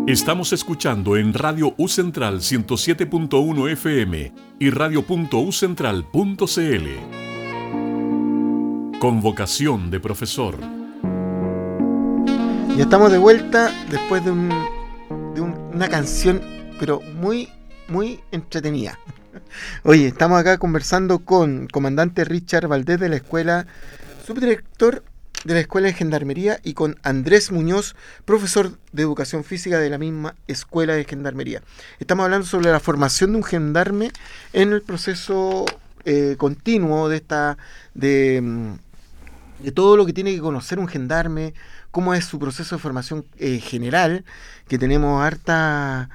Estamos escuchando en Radio U Central 107.1 FM y radio.ucentral.cl. Con vocación de profesor. Ya estamos de vuelta después de una canción, pero muy, muy entretenida. Oye, estamos acá conversando con comandante Richard Valdés de la escuela, subdirector de la Escuela de Gendarmería, y con Andrés Muñoz, profesor de Educación Física de la misma Escuela de Gendarmería. Estamos hablando sobre la formación de un gendarme en el proceso continuo de todo lo que tiene que conocer un gendarme, cómo es su proceso de formación general, que tenemos hartas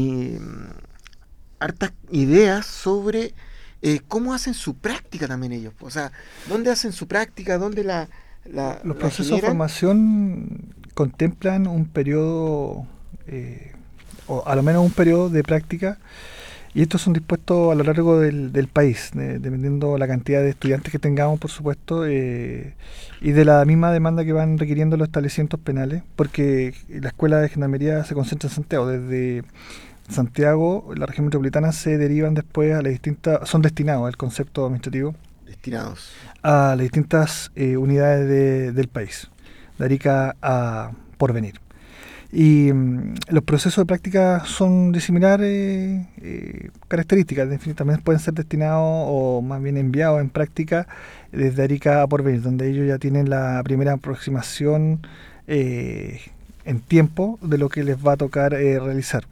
ideas sobre cómo hacen su práctica también ellos. O sea, ¿dónde hacen su práctica? ¿Dónde los procesos de formación contemplan un periodo, o a lo menos un periodo de práctica, y estos son dispuestos a lo largo del país, dependiendo la cantidad de estudiantes que tengamos, por supuesto, y de la misma demanda que van requiriendo los establecimientos penales, porque la Escuela de Gendarmería se concentra en Santiago. Desde Santiago, la región metropolitana, se derivan después a las son destinados, el concepto administrativo, destinados a las distintas unidades del país, de Arica a Porvenir. Y los procesos de práctica son de similares características. También pueden ser destinados o más bien enviados en práctica desde Arica a Porvenir, donde ellos ya tienen la primera aproximación en tiempo de lo que les va a tocar realizar.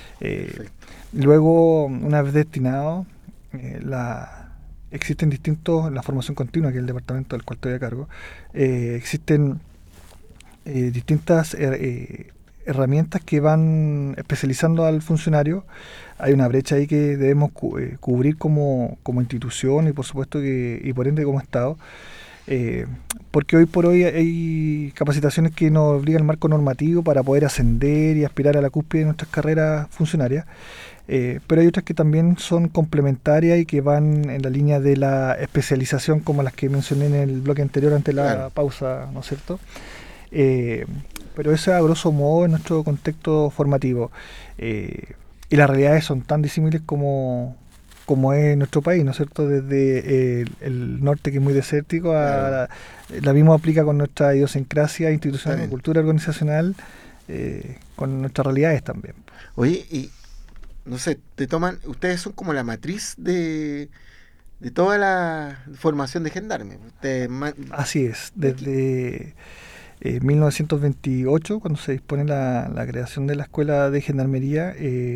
Luego, una vez destinados, existen distintos, la formación continua, que es el departamento del cual estoy a cargo, existen distintas herramientas que van especializando al funcionario. Hay una brecha ahí que debemos cubrir como institución y por supuesto y por ende como Estado, porque hoy por hoy hay capacitaciones que nos obligan al marco normativo para poder ascender y aspirar a la cúspide de nuestras carreras funcionarias. Pero hay otras que también son complementarias y que van en la línea de la especialización, como las que mencioné en el bloque anterior ante la pausa, ¿no es cierto? Pero eso a grosso modo es nuestro contexto formativo. Y las realidades son tan disímiles como es nuestro país, ¿no es cierto? Desde el norte, que es muy desértico, a la misma aplica con nuestra idiosincrasia institucional, cultura organizacional, con nuestras realidades también. Oye, y no sé, ustedes son como la matriz de toda la formación de gendarme. Así es, desde 1928, cuando se dispone la creación de la Escuela de Gendarmería,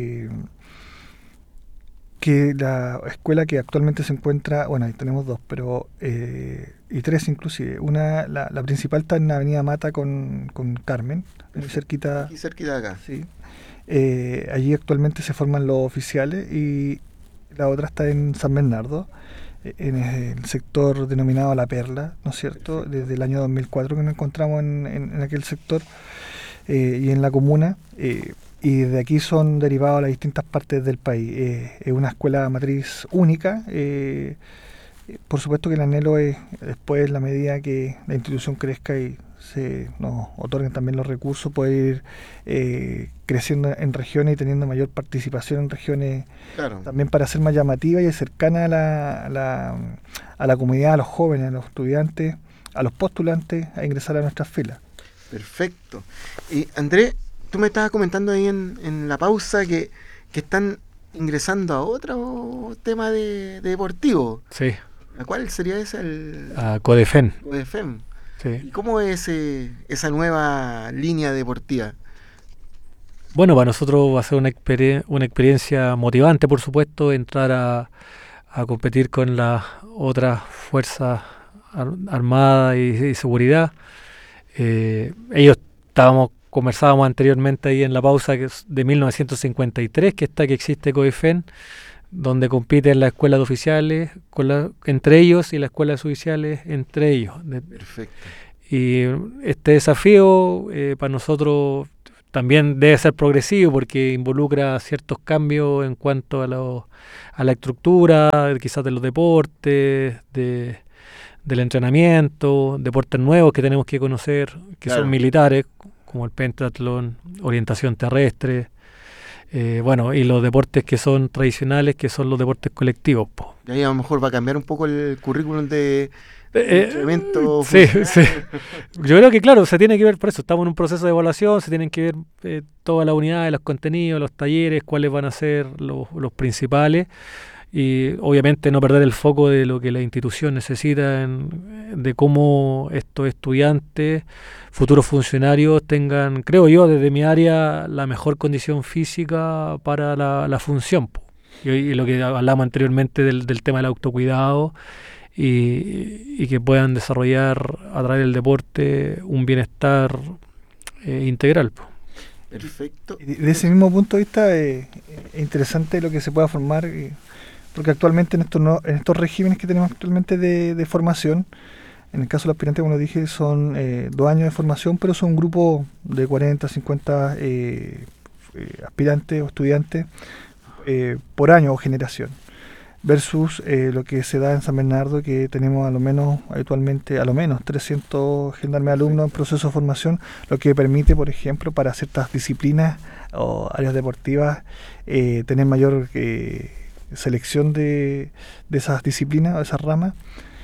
que la escuela que actualmente se encuentra, bueno, ahí tenemos dos, pero y tres inclusive. La principal está en la Avenida Mata con Carmen, muy cerquita. Aquí cerquita de acá. Sí. Allí actualmente se forman los oficiales, y la otra está en San Bernardo, en el sector denominado La Perla, ¿no es cierto? Perfecto. Desde el año 2004 que nos encontramos en aquel sector y en la comuna, y desde aquí son derivados a las distintas partes del país. Es una escuela matriz única. Por supuesto que el anhelo es, después, la medida que la institución crezca y se nos otorguen también los recursos, poder ir creciendo en regiones y teniendo mayor participación en regiones, también para ser más llamativa y cercana a la comunidad, a los jóvenes, a los estudiantes, a los postulantes a ingresar a nuestras filas. Perfecto. Y Andrés, tú me estabas comentando ahí en la pausa que están ingresando a otro tema de deportivo. Sí. ¿A cuál sería ese? A Codefem. Codefem. Sí. ¿Y cómo es esa nueva línea deportiva? Bueno, para nosotros va a ser una experiencia motivante, por supuesto, entrar a competir con las otras fuerzas armadas y seguridad. Conversábamos anteriormente ahí en la pausa, que es de 1953, que existe Codefem, donde compiten las escuelas de oficiales entre ellos y las escuelas de suboficiales entre ellos. Perfecto. Y este desafío para nosotros también debe ser progresivo, porque involucra ciertos cambios en cuanto a la estructura, quizás de los deportes, del entrenamiento, deportes nuevos que tenemos que conocer, que son militares, como el pentatlón, orientación terrestre, y los deportes que son tradicionales, que son los deportes colectivos, po. Y ahí a lo mejor va a cambiar un poco el currículum de evento. Sí. Yo creo que, claro, se tiene que ver, por eso estamos en un proceso de evaluación, se tienen que ver todas las unidades, los contenidos, los talleres, cuáles van a ser los principales, y obviamente no perder el foco de lo que la institución necesita, de cómo estos estudiantes, futuros funcionarios, tengan, creo yo, desde mi área, la mejor condición física para la función, po. Y lo que hablamos anteriormente del tema del autocuidado, y que puedan desarrollar a través del deporte un bienestar integral, po. Perfecto. Y de ese mismo punto de vista, es interesante lo que se pueda formar, porque actualmente en estos regímenes que tenemos actualmente de formación, en el caso del aspirante, como lo dije, son 2 años de formación, pero son un grupo de 40, 50 aspirantes o estudiantes por año o generación, versus lo que se da en San Bernardo, que tenemos habitualmente 300 gendarmes alumnos en proceso de formación, lo que permite, por ejemplo, para ciertas disciplinas o áreas deportivas, tener mayor selección de esas disciplinas o esas ramas.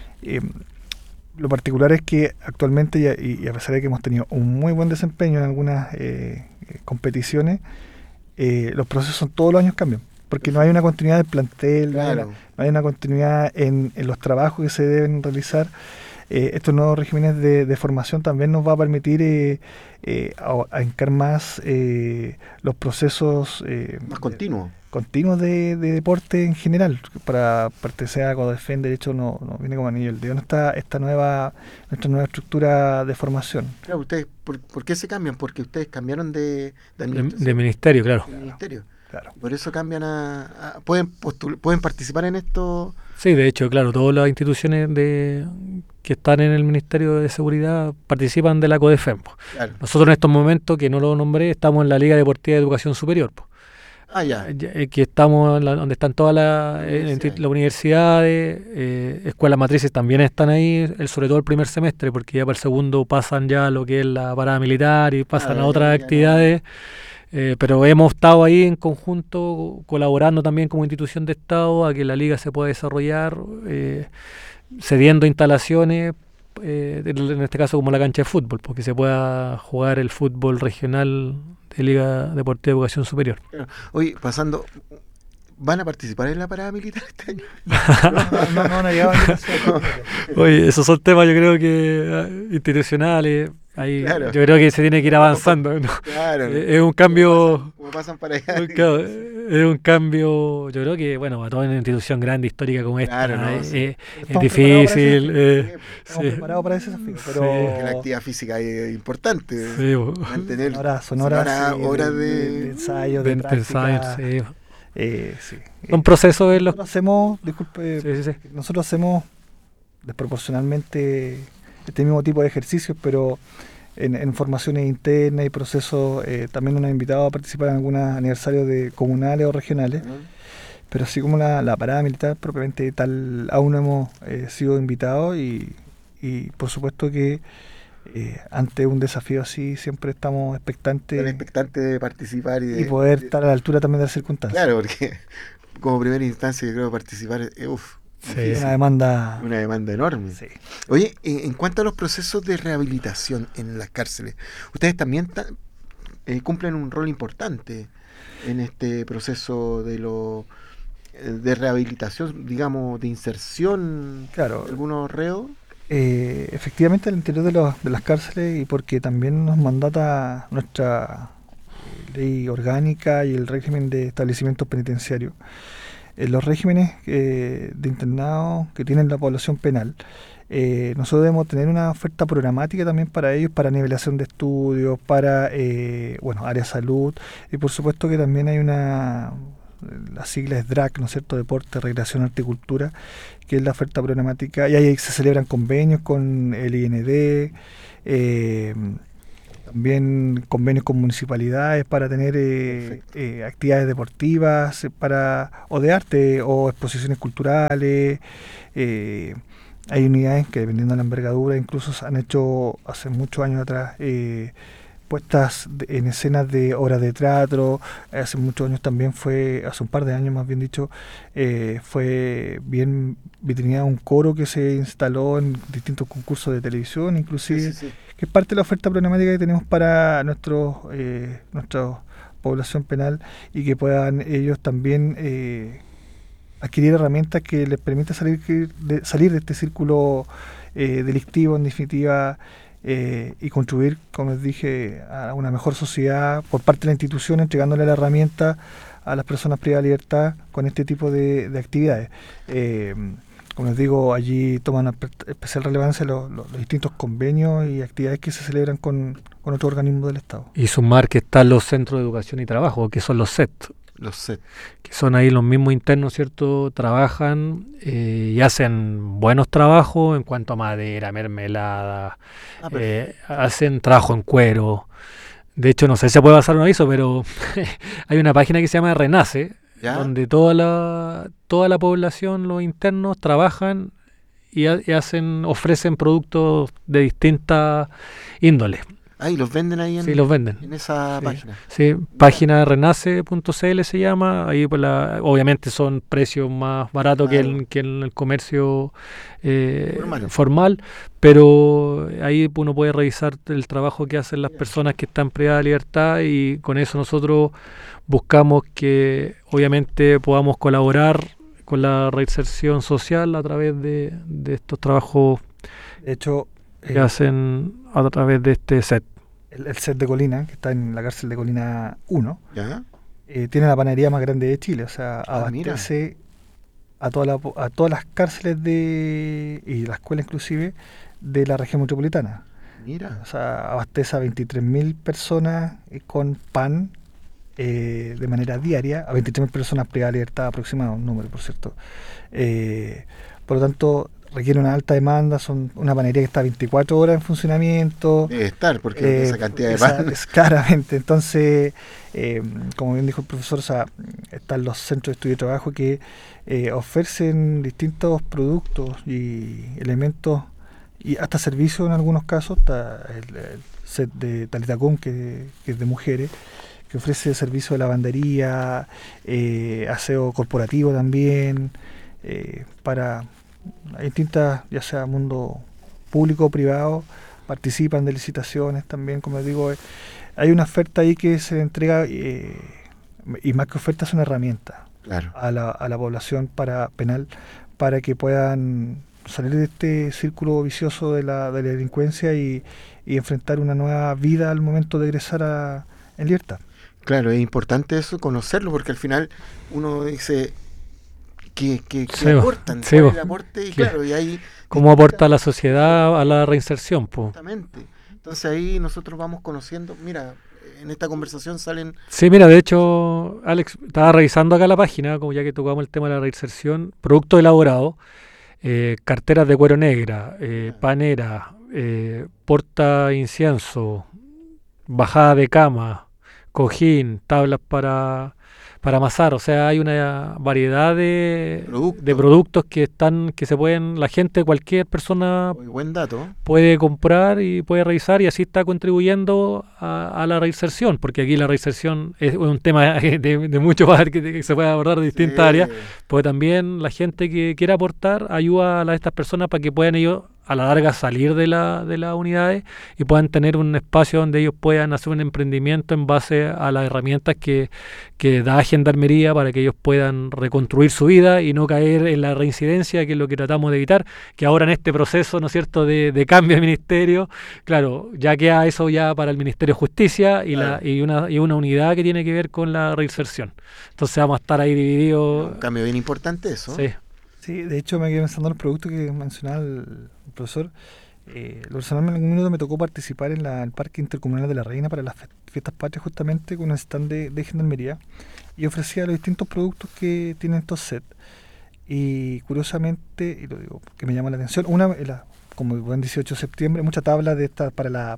Lo particular es que actualmente, y a pesar de que hemos tenido un muy buen desempeño en algunas competiciones, los procesos son todos los años cambian, porque no hay una continuidad del plantel, Claro. no hay una continuidad en los trabajos que se deben realizar. Estos nuevos regímenes de formación también nos va a permitir ahincar más los procesos Más continuo. continuos de deporte en general, para pertenecer a CODEFEN. De hecho, no viene como anillo al dedo nuestra nueva estructura de formación. Claro, ustedes, ¿por qué se cambian? Porque ustedes cambiaron de administración, De ministerio, claro. de ministerio. Claro. Por eso cambian pueden participar en esto. Sí, de hecho, claro, todas las instituciones que están en el Ministerio de Seguridad participan de la CODEFEM, po. Claro. Nosotros en estos momentos, que no lo nombré, estamos en la Liga Deportiva de Educación Superior, po. Ah, ya. Que estamos donde están todas Universidades. las universidades, escuelas matrices también están ahí, sobre todo el primer semestre, porque ya para el segundo pasan ya a lo que es la parada militar y pasan a otras ya actividades. Pero hemos estado ahí en conjunto colaborando también como institución de Estado a que la liga se pueda desarrollar, cediendo instalaciones, en este caso como la cancha de fútbol, porque se pueda jugar el fútbol regional de Liga Deportiva de Educación Superior. Claro. Oye, ¿van a participar en la parada militar este año? No llegaban. Oye, esos son temas, yo creo que institucionales. Ahí Claro. yo creo que se tiene que ir avanzando, ¿no? Claro. Es un cambio. ¿Cómo pasan para allá? Claro, es un cambio, yo creo que, bueno, a toda una institución grande, histórica como esta, Claro, ¿no? es Estamos difícil. Estamos Sí. preparados para ese desafío, pero Que la actividad física es importante. Sí, Mantener son horas horas de ensayo, de de práctica. ensayo, sí. Sí. Son procesos en los. Nosotros hacemos, disculpe, Sí. nosotros hacemos desproporcionalmente este mismo tipo de ejercicios, pero en formaciones internas y procesos. También nos han invitado a participar en algunos aniversarios de comunales o regionales, pero así como la parada militar propiamente tal, aún no hemos sido invitados, y por supuesto que ante un desafío así siempre estamos expectantes de participar y poder estar a la altura también de las circunstancias. Claro, porque como primera instancia yo creo que participar es Sí. Una demanda. una demanda enorme. Sí. Oye, en cuanto a los procesos de rehabilitación en las cárceles, ustedes también cumplen un rol importante en este proceso de rehabilitación, digamos, de inserción Claro. de algunos reos. Efectivamente, al interior de las cárceles, y porque también nos mandata nuestra ley orgánica y el régimen de establecimientos penitenciarios, los regímenes de internado que tienen la población penal, nosotros debemos tener una oferta programática también para ellos, para nivelación de estudios, para área de salud, y por supuesto que también hay la sigla es DRAC, ¿no es cierto?, Deporte, Recreación, Arte y Cultura, que es la oferta programática, y ahí se celebran convenios con el IND, también convenios con municipalidades para tener actividades deportivas o de arte o exposiciones culturales. Hay unidades que, dependiendo de la envergadura, incluso han hecho hace muchos años atrás puestas en escenas de obras de teatro. Hace muchos años también hace un par de años más bien dicho, fue bien vitrineado un coro que se instaló en distintos concursos de televisión, inclusive, que es parte de la oferta programática que tenemos para nuestra población penal, y que puedan ellos también adquirir herramientas que les permitan salir de este círculo delictivo, en definitiva, y contribuir, como les dije, a una mejor sociedad por parte de la institución, entregándole la herramienta a las personas privadas de libertad con este tipo de actividades. Como les digo, allí toman una especial relevancia los distintos convenios y actividades que se celebran con otros organismos del Estado. Y sumar que están los centros de educación y trabajo, que son los CET. Los set. Que son ahí los mismos internos, ¿cierto? Trabajan y hacen buenos trabajos en cuanto a madera, mermelada, hacen trabajo en cuero. De hecho, no sé si se puede pasar un aviso, pero hay una página que se llama Renace, ¿ya? Donde toda la población, los internos, trabajan y ofrecen productos de distintas índoles. Ah, y los venden ahí los venden. En esa página. Sí, página renace.cl se llama. Ahí pues obviamente son precios más baratos que en el comercio formal, pero ahí uno puede revisar el trabajo que hacen las personas que están privadas de libertad, y con eso nosotros buscamos que obviamente podamos colaborar con la reinserción social a través de estos trabajos. De hecho, que hacen a través de este set. El set de Colina, que está en la cárcel de Colina 1, ¿ya? Tiene la panadería más grande de Chile, o sea, abastece a todas las cárceles y la escuela inclusive de la región metropolitana. Mira. O sea, abastece a 23.000 personas con pan de manera diaria, a 23.000 personas privadas de libertad, aproximado un número, por cierto. Por lo tanto, requiere una alta demanda, son una panadería que está 24 horas en funcionamiento. Debe estar, porque esa cantidad de pan. Claramente, entonces, como bien dijo el profesor, o sea, están los centros de estudio y trabajo que ofrecen distintos productos y elementos, y hasta servicios en algunos casos. Está el set de Talitacom, que es de mujeres, que ofrece servicio de lavandería, aseo corporativo también, para distintas, ya sea mundo público o privado, participan de licitaciones también. Como les digo, hay una oferta ahí que se entrega, y más que oferta es una herramienta, claro, a la población penal, para que puedan salir de este círculo vicioso de la delincuencia y enfrentar una nueva vida al momento de egresar en libertad. Claro, es importante eso, conocerlo, porque al final uno dice que aportan, cuál es el aporte, y claro, y ahí cómo aporta la sociedad a la reinserción, pues. Exactamente. Entonces ahí nosotros vamos conociendo, mira, en esta conversación salen... Sí, mira, de hecho, Alex, estaba revisando acá la página, como ya que tocamos el tema de la reinserción, productos elaborados, carteras de cuero negra, panera, porta incienso, bajada de cama, cojín, tablas para amasar. O sea, hay una variedad de productos que se pueden, la gente, cualquier persona, buen dato, puede comprar y puede revisar, y así está contribuyendo a la reinserción, porque aquí la reinserción es un tema de mucho más que se puede abordar de distintas áreas, porque también la gente que quiera aportar ayuda a estas personas para que puedan ellos a la larga salir de las unidades y puedan tener un espacio donde ellos puedan hacer un emprendimiento en base a las herramientas que da Gendarmería, para que ellos puedan reconstruir su vida y no caer en la reincidencia, que es lo que tratamos de evitar, que ahora en este proceso, ¿no es cierto?, de cambio de ministerio, claro, ya queda eso ya para el Ministerio de Justicia y una unidad que tiene que ver con la reinserción. Entonces vamos a estar ahí divididos. Un cambio bien importante eso. Sí, de hecho me quedé pensando en los productos que mencionaba el profesor. Lo personal, en algún minuto me tocó participar en el Parque Intercomunal de la Reina para las fiestas patrias, justamente con un stand de Gendarmería, y ofrecía los distintos productos que tienen estos sets. Y curiosamente, y lo digo porque me llama la atención, como el buen 18 de septiembre, mucha tabla de estas para la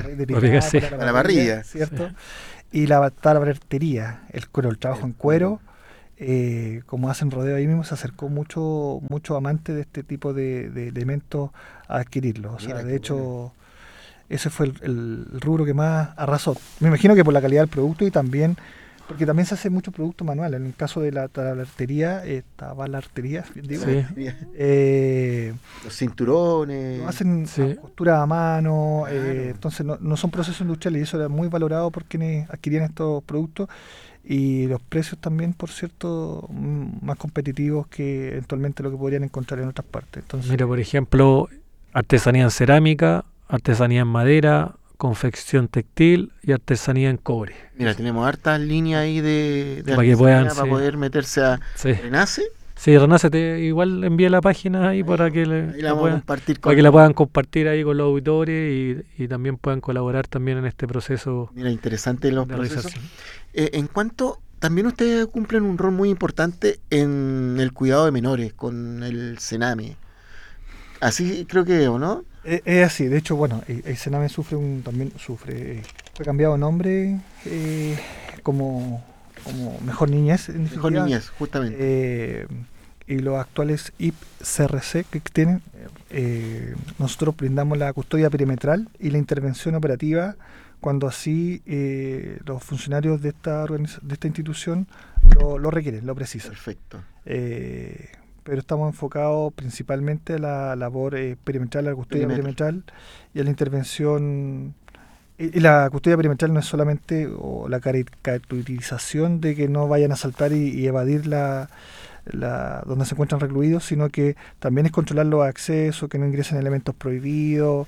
parrilla, ¿cierto? Y la barretería, el trabajo en cuero. Como hacen rodeo ahí mismo, se acercó mucho amante de este tipo de elementos a adquirirlos. O sea, de hecho, ese fue el rubro que más arrasó. Me imagino que por la calidad del producto y también, porque también se hace mucho producto manual. En el caso de la tabalartería, digo, Sí. Los cinturones. hacen Sí. costura a mano, Claro. entonces no son procesos industriales y eso era muy valorado por quienes adquirían estos productos y los precios también, por cierto, más competitivos que eventualmente lo que podrían encontrar en otras partes. Entonces, Mira, por ejemplo, artesanía en cerámica, artesanía en madera, confección textil y artesanía en cobre. Mira, tenemos hartas líneas ahí de Para que artesanía puedan, para sí. poder meterse a Sí, Renace. sí, Renace, igual envía la página ahí para que Ahí la vamos a compartir para que la puedan compartir ahí con los auditores y también puedan colaborar también en este proceso Mira, interesante los de procesos. realización. En cuanto, también ustedes cumplen un rol muy importante en el cuidado de menores con el Sename. Así creo que, ¿o no? es así, de hecho, bueno, el Sename también sufre, fue cambiado de nombre como Mejor Niñez, en Mejor definitiva. niñez, justamente. Y los actuales IP-CRC que tienen, nosotros brindamos la custodia perimetral y la intervención operativa cuando así los funcionarios de esta institución lo requieren, lo precisan. Perfecto. Pero estamos enfocados principalmente a la labor perimetral, a la custodia perimetral y a la intervención. Y la custodia perimetral no es solamente la caracterización de que no vayan a saltar y evadir donde se encuentran recluidos, sino que también es controlar los accesos, que no ingresen elementos prohibidos.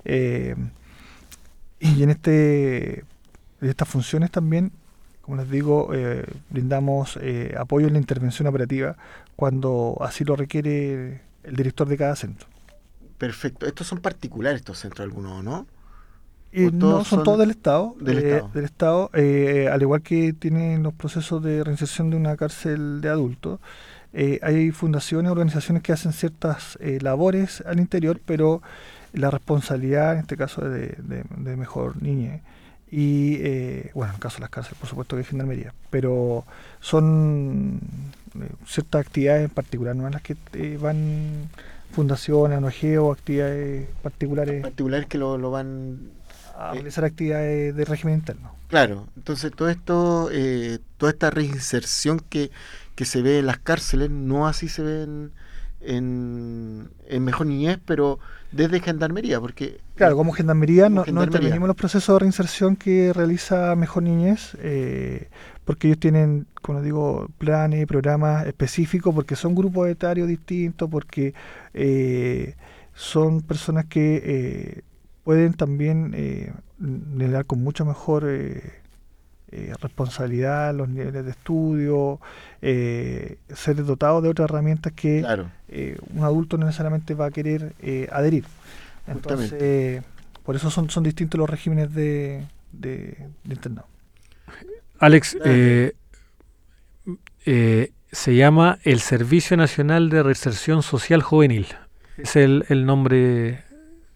Y en estas funciones también, como les digo, brindamos apoyo en la intervención operativa cuando así lo requiere el director de cada centro. Perfecto. Estos son particulares, estos centros algunos, ¿no? No, son todos del Estado. Del Estado, al igual que tienen los procesos de reinserción de una cárcel de adultos. Hay fundaciones, organizaciones que hacen ciertas labores al interior, pero la responsabilidad, en este caso, de Mejor Niñez. Y, bueno, en el caso de las cárceles, por supuesto que es Gendarmería. Pero son ciertas actividades en particular, no en las que van fundaciones, ONG o actividades particulares. Particulares que lo van a realizar actividades de régimen interno. Claro, entonces todo esto, toda esta reinserción que se ve en las cárceles, no así se ve en Mejor Niñez, pero desde Gendarmería, porque... Claro, como Gendarmería no intervenimos en los procesos de reinserción que realiza Mejor Niñez, porque ellos tienen, como digo, planes y programas específicos, porque son grupos etarios distintos, porque son personas que pueden también liderar con mucha mejor responsabilidad los niveles de estudio, ser dotado de otras herramientas que claro, un adulto no necesariamente va a querer adherir. Entonces, por eso son distintos los regímenes de internado. Alex, se llama el Servicio Nacional de Reinserción Social Juvenil. Es el nombre...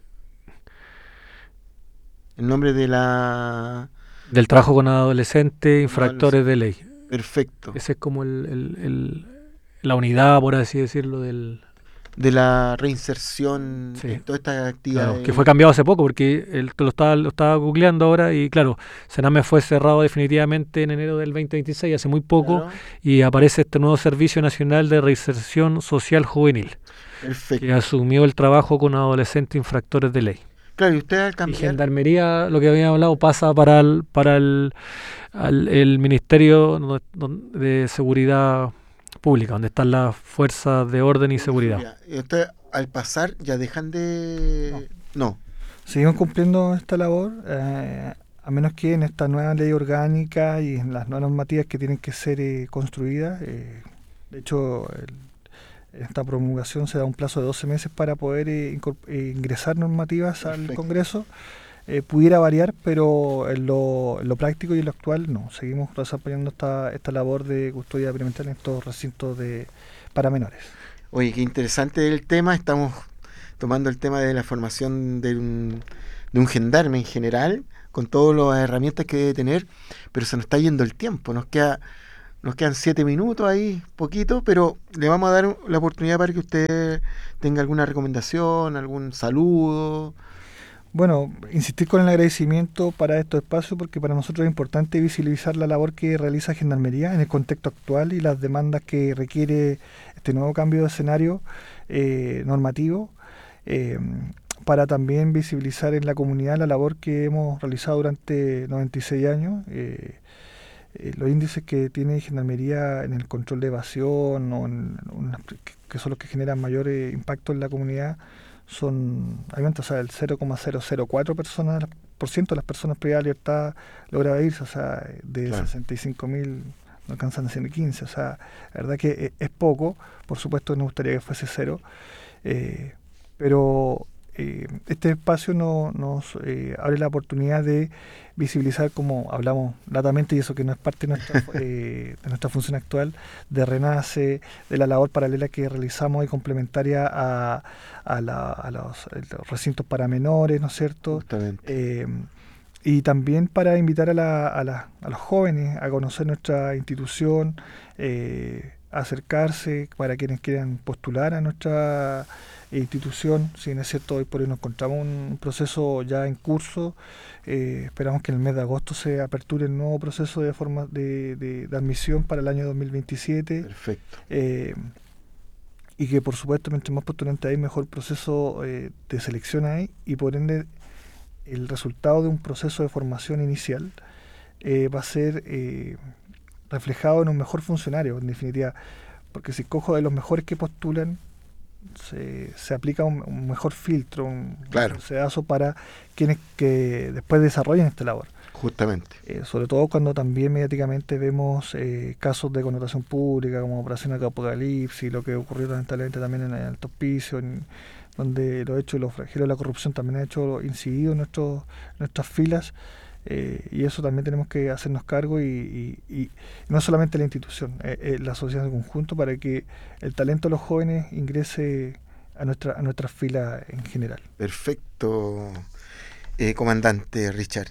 El nombre de la... Del trabajo con adolescentes infractores de ley. Perfecto. Ese es como la unidad, por así decirlo, de la reinserción, sí, en toda esta actividad. Claro, que fue cambiado hace poco, porque lo estaba googleando ahora y claro, Sename fue cerrado definitivamente en enero del 2026, hace muy poco, claro, y aparece este nuevo Servicio Nacional de Reinserción Social Juvenil. Perfecto. Que asumió el trabajo con adolescentes infractores de ley. Claro, y usted al cambiar... Y Gendarmería, lo que había hablado, pasa para el Ministerio de Seguridad Pública, donde están las fuerzas de orden y seguridad. Y usted al pasar ya dejan de... No. Seguimos cumpliendo esta labor, a menos que en esta nueva ley orgánica y en las nuevas normativas que tienen que ser construidas. De hecho, esta promulgación se da un plazo de 12 meses para poder ingresar normativas al Congreso. Pudiera variar, pero en lo práctico y en lo actual no. Seguimos desarrollando esta labor de custodia perimetral en estos recintos para menores. Oye, qué interesante el tema. Estamos tomando el tema de la formación de un gendarme en general, con todas las herramientas que debe tener, pero se nos está yendo el tiempo. Nos quedan 7 minutos ahí, poquito, pero le vamos a dar la oportunidad para que usted tenga alguna recomendación, algún saludo. Bueno, insistir con el agradecimiento para estos espacios, porque para nosotros es importante visibilizar la labor que realiza Gendarmería en el contexto actual y las demandas que requiere este nuevo cambio de escenario normativo, para también visibilizar en la comunidad la labor que hemos realizado durante 96 años. Los índices que tiene Gendarmería en el control de evasión, que son los que generan mayor impacto en la comunidad, son, o sea, el 0,004% de las personas privadas de libertad logra irse, o sea, de 65.000 no alcanzan a 115, o sea, la verdad que es poco, por supuesto nos gustaría que fuese cero, pero este espacio nos abre la oportunidad de visibilizar, como hablamos latamente, y eso que no es parte de nuestra función actual, de RENACE, de la labor paralela que realizamos y complementaria a los recintos para menores, ¿no es cierto? Y también para invitar a los jóvenes a conocer nuestra institución, a acercarse para quienes quieran postular a nuestra institución. Si no es cierto, hoy por hoy nos encontramos un proceso ya en curso. Esperamos que en el mes de agosto se aperture el nuevo proceso de admisión para el año 2027. Perfecto. Y que por supuesto, mientras más postulantes hay, mejor proceso de selección hay, y por ende el resultado de un proceso de formación inicial va a ser reflejado en un mejor funcionario, en definitiva, porque si cojo de los mejores que postulan, se aplica un mejor filtro, un sedazo para quienes que después desarrollen esta labor. Justamente. Sobre todo cuando también mediáticamente vemos casos de connotación pública como Operación Apocalipsis, lo que ocurrió lamentablemente también en el Alto Hospicio, donde los hechos, los flagelos de la corrupción también han hecho incidido en nuestras filas. Y eso también tenemos que hacernos cargo, y no solamente la institución, la sociedad en conjunto, para que el talento de los jóvenes ingrese a nuestras filas en general. Perfecto, comandante Richard.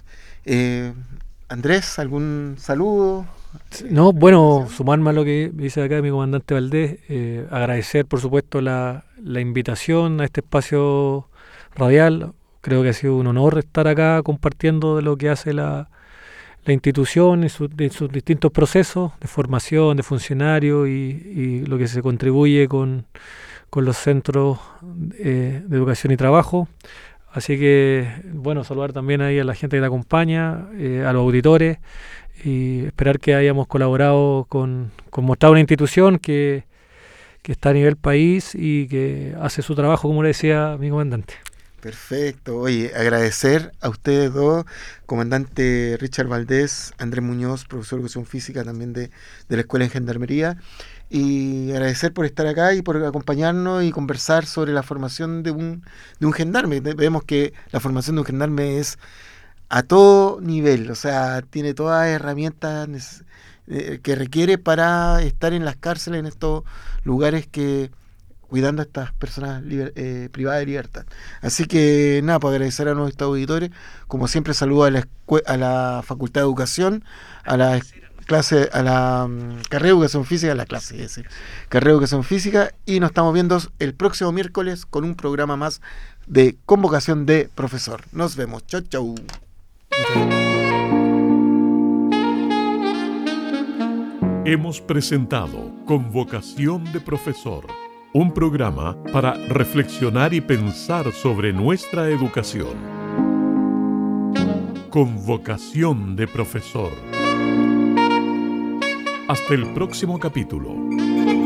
Andrés, ¿algún saludo? No, bueno, sumarme a lo que dice acá mi comandante Valdés, agradecer por supuesto la invitación a este espacio radial. Creo que ha sido un honor estar acá compartiendo de lo que hace la institución y sus distintos procesos de formación de funcionarios y lo que se contribuye con los centros de educación y trabajo. Así que, bueno, saludar también ahí a la gente que te acompaña, a los auditores, y esperar que hayamos colaborado con mostrar una institución que está a nivel país y que hace su trabajo, como le decía mi comandante. Perfecto. Oye, agradecer a ustedes dos, comandante Richard Valdés, Andrés Muñoz, profesor de educación física también de la Escuela de Gendarmería, y agradecer por estar acá y por acompañarnos y conversar sobre la formación de un gendarme. Vemos que la formación de un gendarme es a todo nivel, o sea, tiene todas las herramientas que requiere para estar en las cárceles, en estos lugares cuidando a estas personas privadas de libertad. Así que nada, para agradecer a nuestros auditores, como siempre saludo a la Facultad de Educación, a la carrera de Educación Física, carrera de Educación Física, y nos estamos viendo el próximo miércoles con un programa más de Convocación de Profesor. Nos vemos, chau chau. Hemos presentado Convocación de Profesor, un programa para reflexionar y pensar sobre nuestra educación. Convocación de Profesor. Hasta el próximo capítulo.